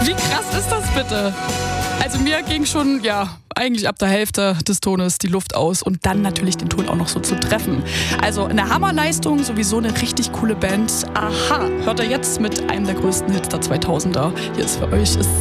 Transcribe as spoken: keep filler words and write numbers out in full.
Wie krass ist das bitte? Also mir ging schon, ja, eigentlich ab der Hälfte des Tones die Luft aus und dann natürlich den Ton auch noch so zu treffen. Also eine Hammerleistung, sowieso eine richtig coole Band. Aha, hört ihr jetzt mit einem der größten Hits der zweitausender. Hier ist für euch ist